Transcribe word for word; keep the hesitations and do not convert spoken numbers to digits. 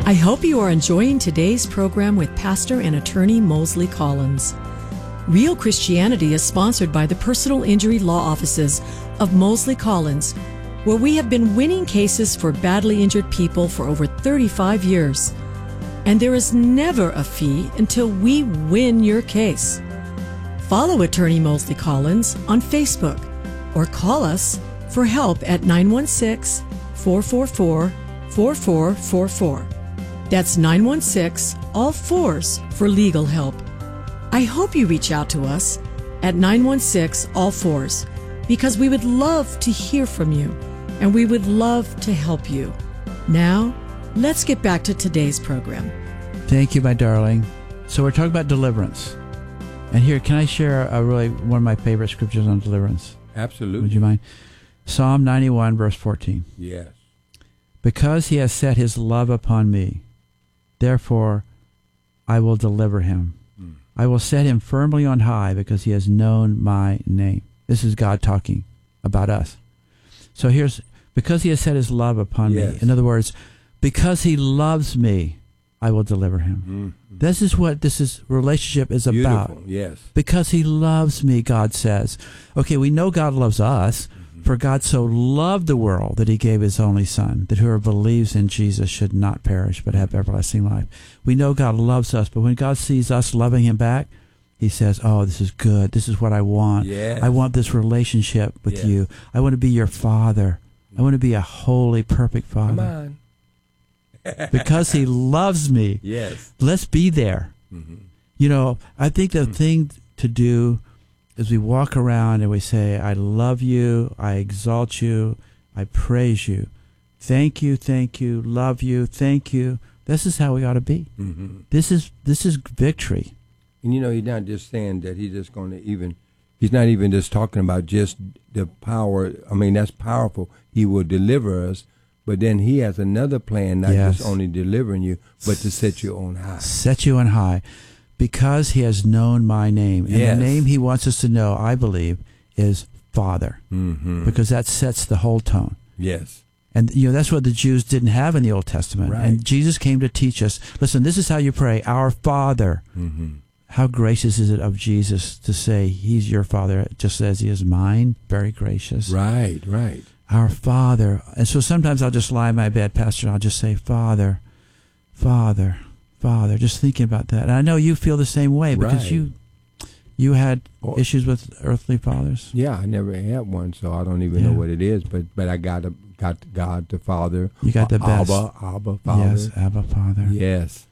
I hope you are enjoying today's program with pastor and attorney Mosley Collins. Real Christianity is sponsored by the personal injury law offices of Mosley Collins, where we have been winning cases for badly injured people for over thirty-five years. And there is never a fee until we win your case. Follow Attorney Mosley Collins on Facebook or call us for help at nine one six, four four four, four four four four. That's nine one six, all fours for legal help. I hope you reach out to us at nine one six, all fours, because we would love to hear from you and we would love to help you. Now, let's get back to today's program. Thank you, my darling. So we're talking about deliverance. And here, can I share a really one of my favorite scriptures on deliverance? Absolutely. Would you mind? Psalm ninety-one, verse fourteen. Yes. Because he has set his love upon me, therefore I will deliver him. Mm. I will set him firmly on high because he has known my name. This is God talking about us. So here's, because he has set his love upon yes. me. In other words, because he loves me, I will deliver him. Mm-hmm. This is what this is relationship is Beautiful. about. Yes. Because he loves me, God says. Okay, we know God loves us. Mm-hmm. For God so loved the world that he gave his only son, that whoever believes in Jesus should not perish but have everlasting life. We know God loves us, but when God sees us loving him back, he says, oh, this is good. This is what I want. Yes. I want this relationship with yes. you. I want to be your father. I want to be a holy, perfect father. Come on. Because he loves me. Yes. Let's be there. Mm-hmm. You know, I think the mm-hmm. thing to do is we walk around and we say, I love you, I exalt you, I praise you. Thank you, thank you, love you, thank you. This is how we ought to be. Mm-hmm. This is this is victory. And you know, he's not just saying that he's just going to even, he's not even just talking about just the power. I mean, that's powerful. He will deliver us. But then he has another plan, not yes. just only delivering you, but to set you on high. Set you on high. Because he has known my name. And yes. the name he wants us to know, I believe, is Father. Mm-hmm. Because that sets the whole tone. Yes. And, you know, that's what the Jews didn't have in the Old Testament. Right. And Jesus came to teach us, listen, this is how you pray, our Father. Mm-hmm. How gracious is it of Jesus to say he's your Father just as he is mine? Very gracious. Right, right. Our Father. And so sometimes I'll just lie in my bed, Pastor, and I'll just say, Father, Father, Father, just thinking about that. And I know you feel the same way because right. you you had oh. issues with earthly fathers. Yeah, I never had one, so I don't even yeah. know what it is. But but I got a, got God the Father. You got the best. Abba, Abba, Father. Yes, Abba, Father. Yes.